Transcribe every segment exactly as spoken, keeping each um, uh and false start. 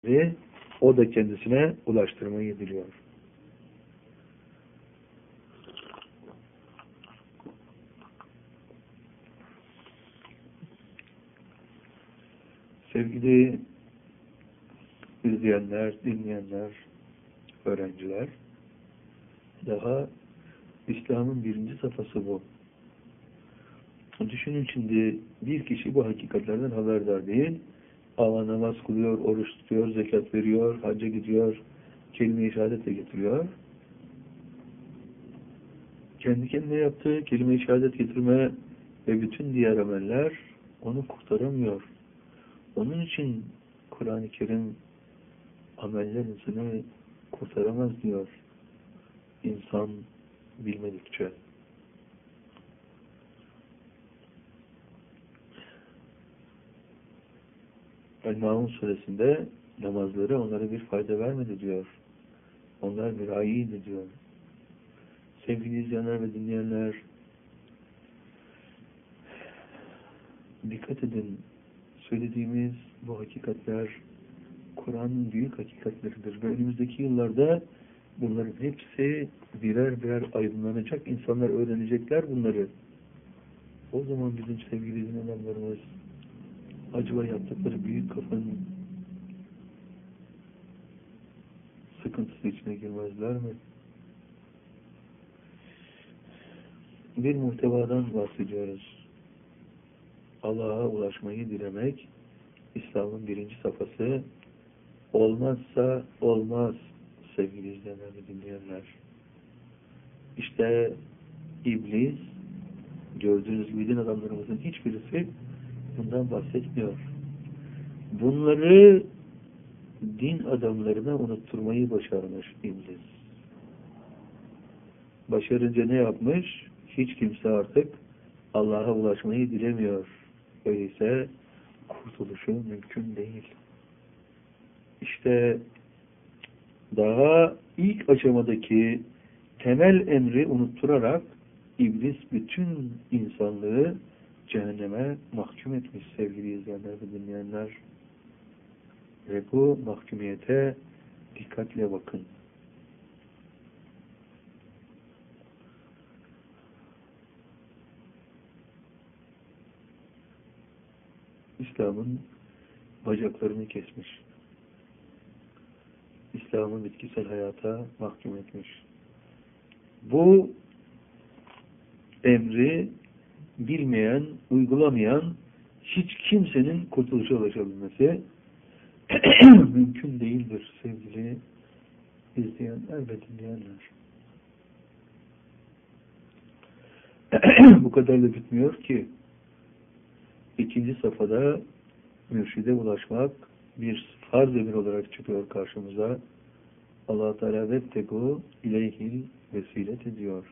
ve o da kendisine ulaştırmayı diliyor. Sevgili izleyenler, dinleyenler, öğrenciler, daha İslam'ın birinci safhası bu. Düşünün şimdi bir kişi bu hakikatlerden haberdar değil, ama namaz kılıyor, oruç tutuyor, zekat veriyor, hacca gidiyor, kelime-i şehadetle getiriyor. Kendi kendine yaptığı kelime-i şehadet getirme ve bütün diğer ameller onu kurtaramıyor. Onun için Kur'an-ı Kerim ameller insanı kurtaramaz diyor. İnsan bilmedikçe. El-Maun suresinde namazları onlara bir fayda vermedi diyor. Onlar bir ayiydi diyor. Sevgili izleyenler ve dinleyenler, dikkat edin. Söylediğimiz bu hakikatler Kur'an'ın büyük hakikatleridir. Ve önümüzdeki yıllarda bunların hepsi birer birer aydınlanacak. İnsanlar öğrenecekler bunları. O zaman bizim sevgili dinleyenlerimiz acaba yaptıkları büyük kafanın sıkıntısı içine girmezler mi? Bir muhtevadan bahsediyoruz. Allah'a ulaşmayı dilemek, İslam'ın birinci safhası. Olmazsa olmaz sevgili izleyenler ve dinleyenler. İşte iblis, gördüğünüz gibi din adamlarımızın hiçbirisi bundan bahsetmiyor. Bunları din adamlarına unutturmayı başarmış iblis. Başarınca ne yapmış? Hiç kimse artık Allah'a ulaşmayı dilemiyor. Öyleyse kurtuluşu mümkün değil. İşte daha ilk aşamadaki temel emri unutturarak iblis bütün insanlığı cehenneme mahkum etmiş sevgili izleyenler ve dinleyenler. Ve bu mahkumiyete dikkatle bakın. İslam'ın bacaklarını kesmiş. İslam'ı bitkisel hayata mahkum etmiş. Bu emri bilmeyen, uygulamayan hiç kimsenin kurtuluşa ulaşabilmesi mümkün değildir sevgili izleyenler ve dinleyenler. Bu kadar da bitmiyor ki ikinci safhada mürşide ulaşmak bir farz emir olarak çıkıyor karşımıza. Allah-u Teala vettegu ileyhil vesilet ediyor.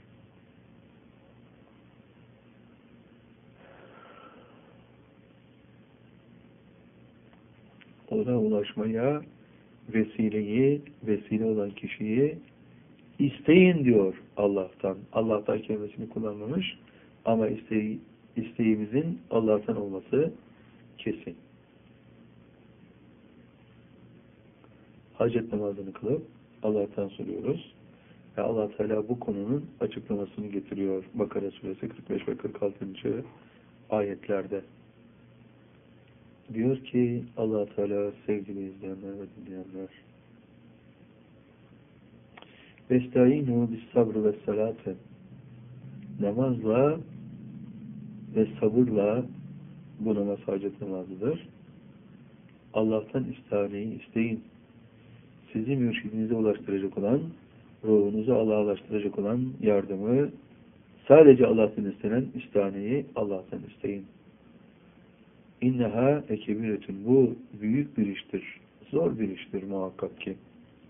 Ona ulaşmaya vesileyi, vesile olan kişiyi isteyin diyor Allah'tan. Allah'tan kelimesini kullanmamış ama isteği, isteğimizin Allah'tan olması kesin. Hacet namazını kılıp Allah'tan soruyoruz. Ve Allah Teala bu konunun açıklamasını getiriyor. Bakara suresi kırk beş ve kırk altıncı ayetlerde. Diyor ki Allah Teala sevgili izleyenler ve dinleyenler. Vestaînû bis-sabr ve salate. Namazla ve sabırla, bu namaz hacet namazıdır. Allah'tan istihaneyi isteyin. Sizi mürşidinize ulaştıracak olan, ruhunuzu Allah'a ulaştıracak olan yardımı sadece Allah'tan istenen istihaneyi Allah'tan isteyin. İnneha ekebiretün. Bu büyük bir iştir. Zor bir iştir muhakkak ki.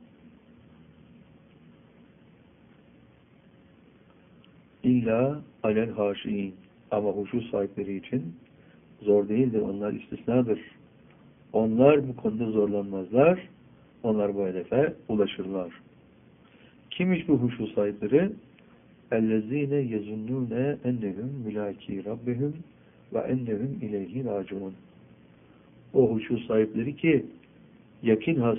İlla alel haşiin. Ama huşu sahipleri için zor değildir. Onlar istisnadır. Onlar bu konuda zorlanmazlar. Onlar bu hedefe ulaşırlar. Kimmiş bu huşu sahipleri? اَلَّذ۪ينَ يَزُنُّونَ اَنَّهُمْ مُلَاكِي رَبِّهُمْ وَاَنَّهُمْ اِلَيْهِ رَاجِعُونَ. O huşu sahipleri ki yakin